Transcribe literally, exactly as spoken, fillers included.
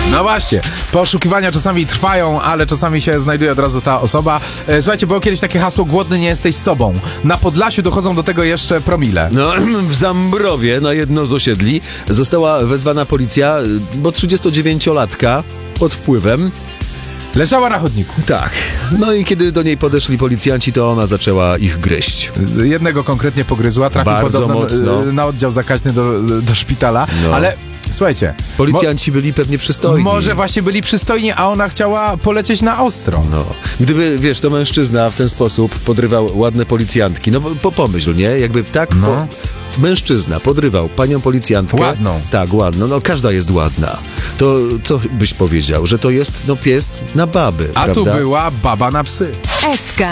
No właśnie, poszukiwania czasami trwają, ale czasami się znajduje od razu ta osoba. E, Słuchajcie, było kiedyś takie hasło: głodny nie jesteś sobą. Na Podlasiu dochodzą do tego jeszcze promile. No, w Zambrowie na jedno z osiedli została wezwana policja, bo trzydziestodziewięciolatka pod wpływem. Leżała na chodniku. Tak. No i kiedy do niej podeszli policjanci, to ona zaczęła ich gryźć. Jednego konkretnie pogryzła, trafił Bardzo podobno mocno. e, na oddział zakaźny do, do szpitala, No. ale słuchajcie, Policjanci byli pewnie przystojni. może właśnie byli przystojni, a ona chciała polecieć na ostro. No. Gdyby, wiesz, to mężczyzna w ten sposób podrywał ładne policjantki, no po, pomyśl, nie? Jakby tak No. po, mężczyzna podrywał panią policjantkę. Ładną. Tak, ładną. No każda jest ładna. To co byś powiedział? Że to jest, no, pies na baby, A prawda? tu była baba na psy. S K.